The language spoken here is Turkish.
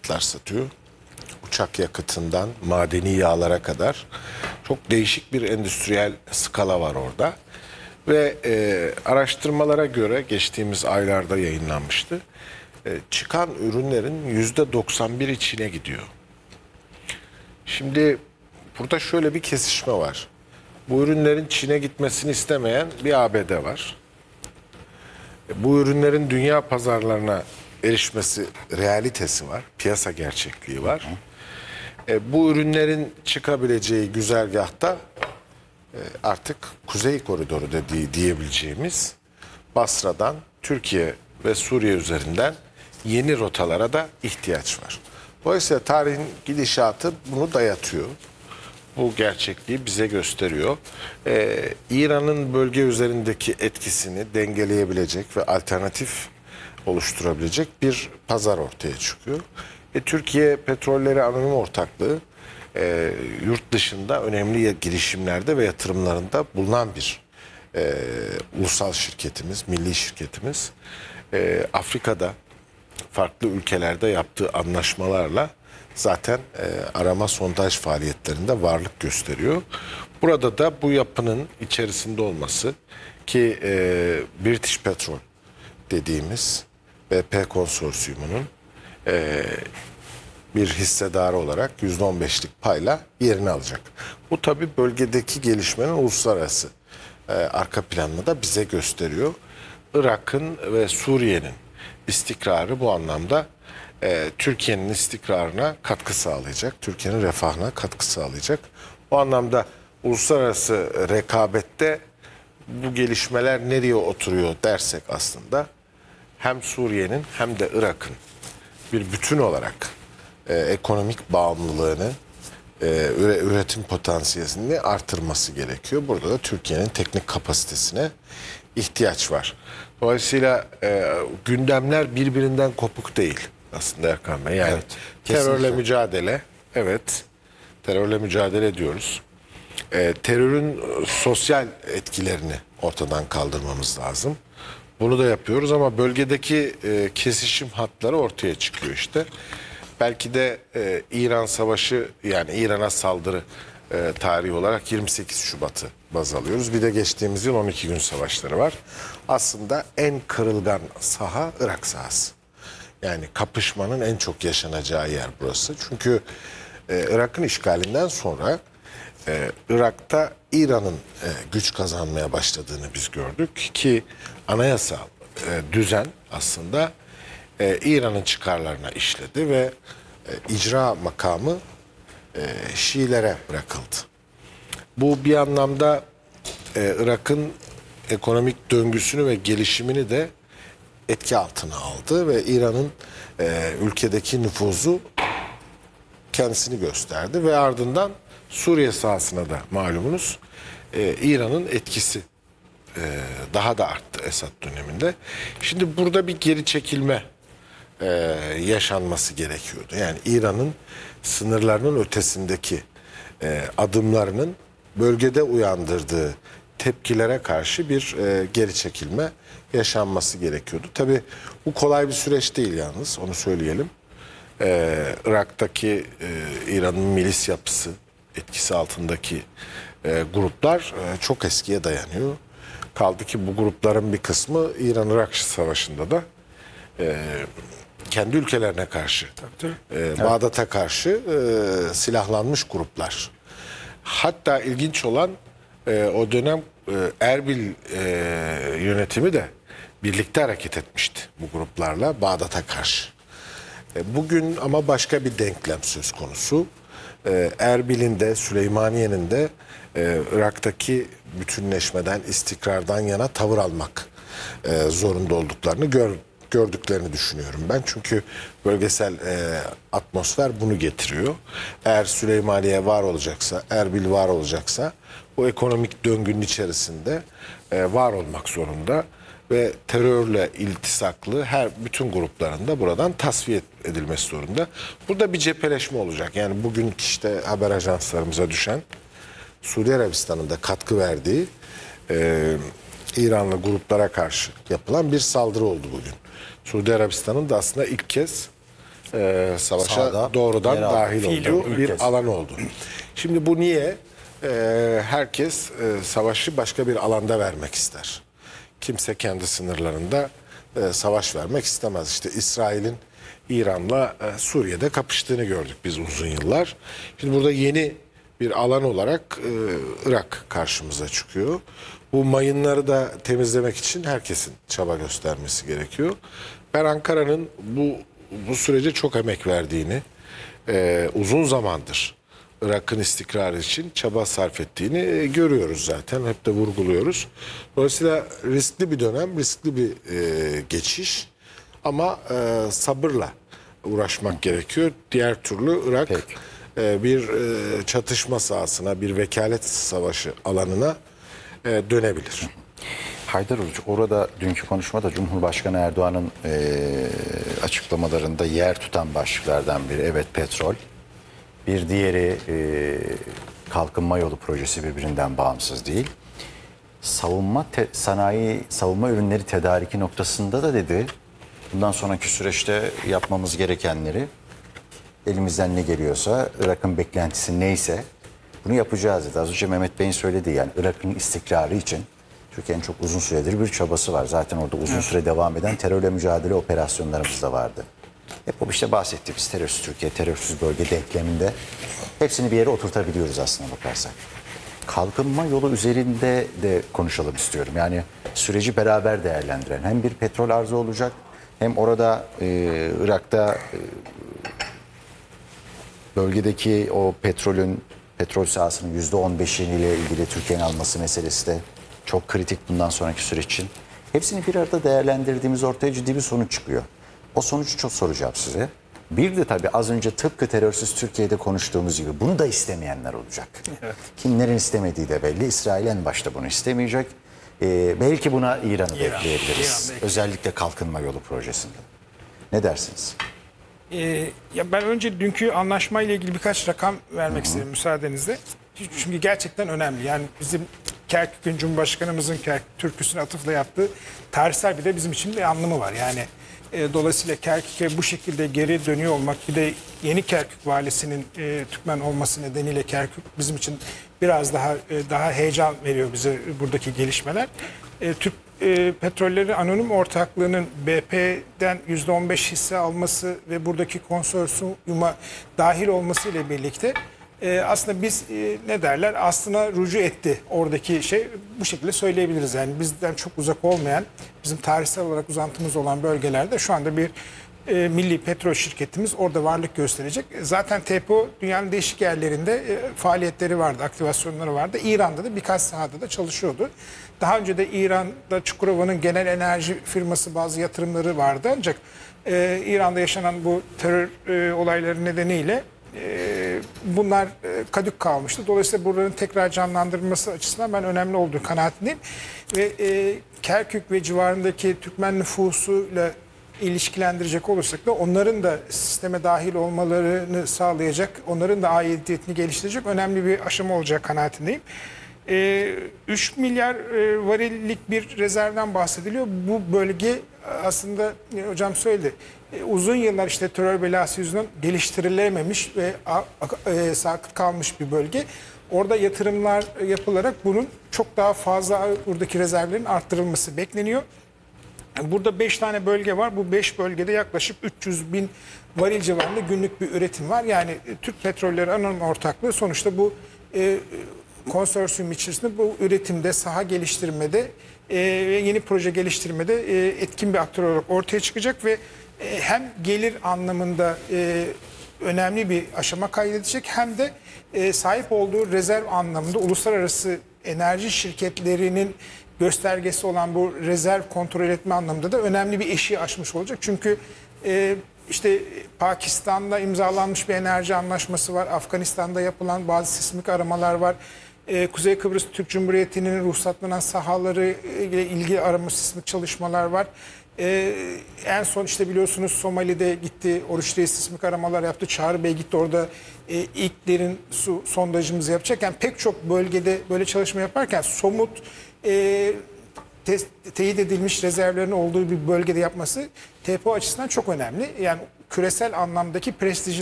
yakıtlar satıyor. Uçak yakıtından madeni yağlara kadar çok değişik bir endüstriyel skala var orada. Ve araştırmalara göre geçtiğimiz aylarda yayınlanmıştı. Çıkan ürünlerin %91'i Çin'e gidiyor. Şimdi burada şöyle bir kesişme var. Bu ürünlerin Çin'e gitmesini istemeyen bir ABD var. Bu ürünlerin dünya pazarlarına erişmesi realitesi var. Piyasa gerçekliği var. Bu ürünlerin çıkabileceği güzergahta artık Kuzey Koridoru diyebileceğimiz Basra'dan Türkiye ve Suriye üzerinden yeni rotalara da ihtiyaç var. Dolayısıyla tarihin gidişatı bunu dayatıyor. Bu gerçekliği bize gösteriyor. İran'ın bölge üzerindeki etkisini dengeleyebilecek ve alternatif oluşturabilecek bir pazar ortaya çıkıyor. Türkiye Petrolleri Anonim Ortaklığı yurt dışında önemli girişimlerde ve yatırımlarında bulunan bir ulusal şirketimiz, milli şirketimiz. Afrika'da farklı ülkelerde yaptığı anlaşmalarla zaten arama sondaj faaliyetlerinde varlık gösteriyor. Burada da bu yapının içerisinde olması ki British Petrol dediğimiz BP konsorsiyumunun bir hissedarı olarak %15'lik payla yerini alacak. Bu tabii bölgedeki gelişmenin uluslararası arka planını da bize gösteriyor. Irak'ın ve Suriye'nin istikrarı bu anlamda Türkiye'nin istikrarına katkı sağlayacak, Türkiye'nin refahına katkı sağlayacak. Bu anlamda uluslararası rekabette bu gelişmeler nereye oturuyor dersek aslında hem Suriye'nin hem de Irak'ın bir bütün olarak ekonomik bağımlılığını, üretim potansiyelini artırması gerekiyor. Burada da Türkiye'nin teknik kapasitesine ihtiyaç var. Dolayısıyla gündemler birbirinden kopuk değil aslında Erkan Bey. Yani evet, terörle mücadele, evet terörle mücadele ediyoruz. Terörün sosyal etkilerini ortadan kaldırmamız lazım. Bunu da yapıyoruz ama bölgedeki kesişim hatları ortaya çıkıyor işte. Belki de İran Savaşı yani İran'a saldırı tarihi olarak 28 Şubat'ı baz alıyoruz. Bir de geçtiğimiz yıl 12 gün savaşları var. Aslında en kırılgan saha Irak sahası. Yani kapışmanın en çok yaşanacağı yer burası. Çünkü Irak'ın işgalinden sonra Irak'ta İran'ın güç kazanmaya başladığını biz gördük ki anayasal düzen aslında İran'ın çıkarlarına işledi ve icra makamı Şiilere bırakıldı. Bu bir anlamda Irak'ın ekonomik döngüsünü ve gelişimini de etki altına aldı ve İran'ın ülkedeki nüfuzu kendisini gösterdi ve ardından Suriye sahasına da malumunuz İran'ın etkisi daha da arttı Esad döneminde. Şimdi burada bir geri çekilme yaşanması gerekiyordu. Yani İran'ın sınırlarının ötesindeki adımlarının bölgede uyandırdığı tepkilere karşı bir geri çekilme yaşanması gerekiyordu. Tabii bu kolay bir süreç değil yalnız, onu söyleyelim. Irak'taki İran'ın milis yapısı, etkisi altındaki gruplar çok eskiye dayanıyor. Kaldı ki bu grupların bir kısmı İran-Irak Savaşı'nda da kendi ülkelerine karşı, Bağdat'a karşı silahlanmış gruplar. Hatta ilginç olan o dönem Erbil yönetimi de birlikte hareket etmişti bu gruplarla Bağdat'a karşı. Bugün ama başka bir denklem söz konusu. Erbil'in de Süleymaniye'nin de Irak'taki bütünleşmeden, istikrardan yana tavır almak zorunda olduklarını gördüklerini düşünüyorum ben. Çünkü bölgesel atmosfer bunu getiriyor. Eğer Süleymaniye var olacaksa, Erbil var olacaksa bu ekonomik döngünün içerisinde var olmak zorunda ve terörle iltisaklı bütün grupların da buradan tasfiye edilmesi zorunda. Burada bir cepheleşme olacak. Yani bugün işte haber ajanslarımıza düşen Suudi Arabistan'ın da katkı verdiği İranlı gruplara karşı yapılan bir saldırı oldu bugün. Suudi Arabistan'ın da aslında ilk kez savaşa Sahada doğrudan yer aldı. dahil olduğu İlk bir kez. alan oldu. Şimdi bu niye? Herkes savaşı başka bir alanda vermek ister. Kimse kendi sınırlarında savaş vermek istemez. İşte İsrail'in İran'la Suriye'de kapıştığını gördük biz uzun yıllar. Şimdi burada yeni bir alan olarak Irak karşımıza çıkıyor. Bu mayınları da temizlemek için herkesin çaba göstermesi gerekiyor. Ben Ankara'nın bu sürece çok emek verdiğini, uzun zamandır Irak'ın istikrarı için çaba sarf ettiğini görüyoruz zaten. Hep de vurguluyoruz. Dolayısıyla riskli bir dönem, riskli bir geçiş ama sabırla uğraşmak gerekiyor. Diğer türlü Irak bir çatışma sahasına, bir vekalet savaşı alanına dönebilir. Haydar Uluç, orada dünkü konuşmada Cumhurbaşkanı Erdoğan'ın açıklamalarında yer tutan başlıklardan biri evet petrol. Bir diğeri kalkınma yolu projesi birbirinden bağımsız değil. Savunma ürünleri tedariki noktasında da dedi bundan sonraki süreçte yapmamız gerekenleri elimizden ne geliyorsa Irak'ın beklentisi neyse bunu yapacağız dedi. Az önce Mehmet Bey'in söylediği yani Irak'ın istikrarı için Türkiye'nin çok uzun süredir bir çabası var. Zaten orada uzun süre devam eden terörle mücadele operasyonlarımız da vardı. Hep o işte bahsettiğimiz terörsüz Türkiye, terörsüz bölge denkleminde hepsini bir yere oturtabiliyoruz aslında bakarsak. Kalkınma yolu üzerinde de konuşalım istiyorum. Yani süreci beraber değerlendiren hem bir petrol arzı olacak hem orada Irak'ta bölgedeki o petrol sahasının %15'ini ile ilgili Türkiye'nin alması meselesi de çok kritik bundan sonraki süreç için. Hepsini bir arada değerlendirdiğimiz ortaya ciddi bir sonuç çıkıyor. O sonucu çok soracağım size. Bir de tabii az önce tıpkı terörsüz Türkiye'de konuştuğumuz gibi bunu da istemeyenler olacak. Evet. Kimlerin istemediği de belli. İsrail en başta bunu istemeyecek. Belki buna İran'ı bekleyebiliriz. Özellikle kalkınma yolu projesinde. Ne dersiniz? Ya ben önce dünkü anlaşmayla ilgili birkaç rakam vermek isterim müsaadenizle. Çünkü gerçekten önemli. Yani bizim Kerkük'ün Cumhurbaşkanımızın Kerkük türküsüne atıfla yaptığı tarihsel bir de bizim için bir anlamı var. Yani dolayısıyla Kerkük'e bu şekilde geri dönüyor olmak bir de yeni Kerkük valisinin Türkmen olması nedeniyle Kerkük bizim için biraz daha heyecan veriyor bize buradaki gelişmeler. Türk Petrolleri Anonim Ortaklığı'nın BP'den %15 hisse alması ve buradaki konsorsiyuma dahil olması ile birlikte aslında biz ne derler aslında rücu etti oradaki şey bu şekilde söyleyebiliriz. Yani bizden çok uzak olmayan bizim tarihsel olarak uzantımız olan bölgelerde şu anda bir milli petrol şirketimiz orada varlık gösterecek. Zaten TEPO dünyanın değişik yerlerinde faaliyetleri vardı, aktivasyonları vardı. İran'da da birkaç sahada da çalışıyordu. Daha önce de İran'da Çukurova'nın genel enerji firması bazı yatırımları vardı. Ancak İran'da yaşanan bu terör olayları nedeniyle bunlar kadük kalmıştı. Dolayısıyla buraların tekrar canlandırılması açısından ben önemli olduğu kanaatindeyim. Ve Kerkük ve civarındaki Türkmen nüfusuyla ilişkilendirecek olursak da onların da sisteme dahil olmalarını sağlayacak, onların da aidiyetini geliştirecek önemli bir aşama olacak kanaatindeyim. 3 milyar varillik bir rezervden bahsediliyor. Bu bölge aslında hocam söyledi. Uzun yıllar işte terör belası yüzünden geliştirilememiş ve sakıt kalmış bir bölge. Orada yatırımlar yapılarak bunun çok daha fazla buradaki rezervlerin arttırılması bekleniyor. Burada 5 tane bölge var. Bu 5 bölgede yaklaşık 300 bin varil civarında günlük bir üretim var. Yani Türk Petrolleri Anonim Ortaklığı sonuçta bu konsorsiyum içerisinde bu üretimde, saha geliştirmede ve yeni proje geliştirmede etkin bir aktör olarak ortaya çıkacak ve hem gelir anlamında önemli bir aşama kaydedecek hem de sahip olduğu rezerv anlamında uluslararası enerji şirketlerinin göstergesi olan bu rezerv kontrol etme anlamında da önemli bir eşiği aşmış olacak. Çünkü işte Pakistan'da imzalanmış bir enerji anlaşması var. Afganistan'da yapılan bazı sismik aramalar var. Kuzey Kıbrıs Türk Cumhuriyeti'nin ruhsatlanan sahaları ile ilgili arama sismik çalışmalar var. En son işte biliyorsunuz Somali'de gitti, Oruç Reis sismik aramalar yaptı. Çağrı Bey gitti orada ilk derin su sondajımızı yapacak. Yani pek çok bölgede böyle çalışma yaparken somut teyit edilmiş rezervlerin olduğu bir bölgede yapması TEPO açısından çok önemli. Yani küresel anlamdaki prestijini